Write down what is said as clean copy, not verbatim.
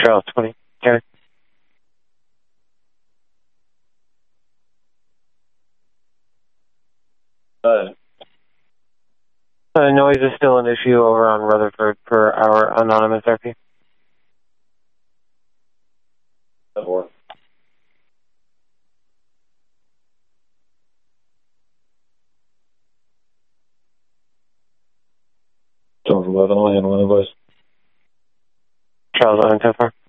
Charles 20. Okay. Noise is still an issue over on Rutherford per our anonymous RP. Charles 11, I'll handle it, boys. Charles 11 so far.